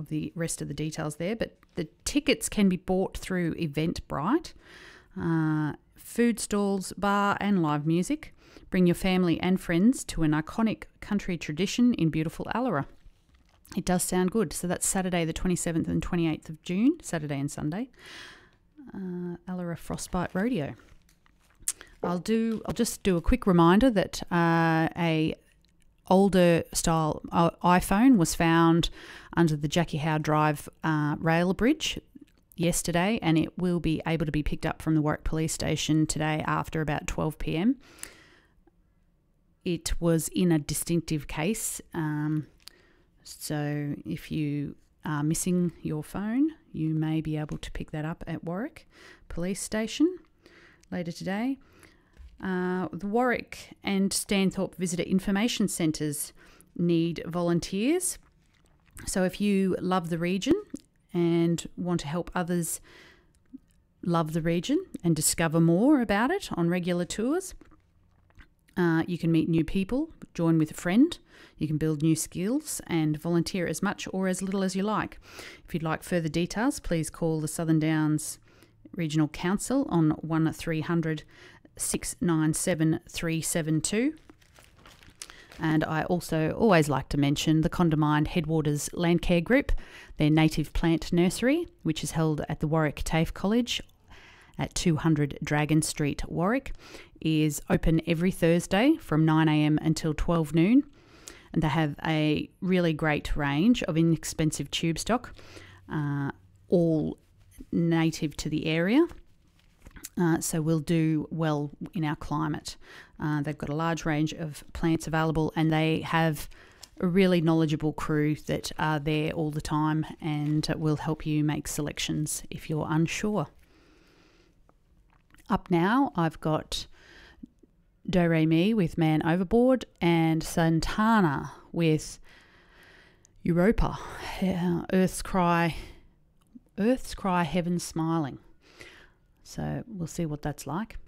of the rest of the details there. But the tickets can be bought through Eventbrite. Food stalls, bar and live music. Bring your family and friends to an iconic country tradition in beautiful Allara. It does sound good. So that's Saturday the 27th and 28th of June, Saturday and Sunday. Allara Frostbite Rodeo. I'll just do a quick reminder that a older style iPhone was found under the Jackie Howe Drive rail bridge yesterday, and it will be able to be picked up from the Warwick Police Station today after about 12 p.m. It was in a distinctive case, so if you are missing your phone, you may be able to pick that up at Warwick Police Station later today. The Warwick and Stanthorpe Visitor Information Centres need volunteers. So if you love the region and want to help others love the region and discover more about it on regular tours, you can meet new people, join with a friend, you can build new skills and volunteer as much or as little as you like. If you'd like further details, please call the Southern Downs Regional Council on 1300 697 372. And I also always like to mention the Condamine Headwaters Landcare Group, their native plant nursery, which is held at the Warwick TAFE College at 200 Dragon Street, Warwick, is open every Thursday from 9 a.m. until 12 noon. And they have a really great range of inexpensive tube stock, all native to the area. So we'll do well in our climate. They've got a large range of plants available, and they have a really knowledgeable crew that are there all the time and will help you make selections if you're unsure. Up now, I've got Do Re Mi with Man Overboard and Santana with Europa, Earth's Cry, Heaven Smiling. So we'll see what that's like.